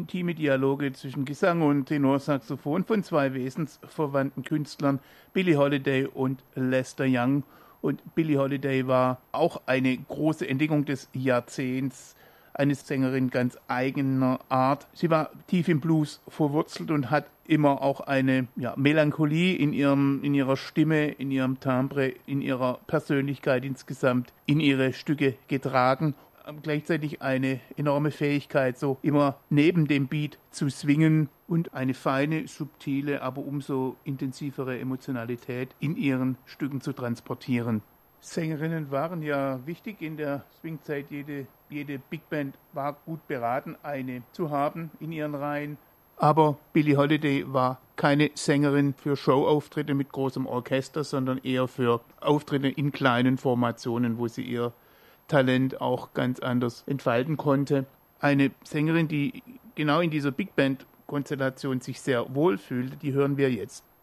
intime Dialoge zwischen Gesang und Tenorsaxophon von zwei wesensverwandten Künstlern, Billie Holiday und Lester Young. Und Billie Holiday war auch eine große Entdeckung des Jahrzehnts, eine Sängerin ganz eigener Art. Sie war tief im Blues verwurzelt und hat immer auch eine Melancholie in ihrer Stimme, in ihrem Timbre, in ihrer Persönlichkeit insgesamt in ihre Stücke getragen. Gleichzeitig eine enorme Fähigkeit, so immer neben dem Beat zu swingen und eine feine, subtile, aber umso intensivere Emotionalität in ihren Stücken zu transportieren. Sängerinnen waren ja wichtig in der Swingzeit. Jede Big Band war gut beraten, eine zu haben in ihren Reihen. Aber Billie Holiday war keine Sängerin für Showauftritte mit großem Orchester, sondern eher für Auftritte in kleinen Formationen, wo sie ihr Talent auch ganz anders entfalten konnte. Eine Sängerin, die genau in dieser Big Band Konstellation sich sehr wohl fühlte, die hören wir jetzt.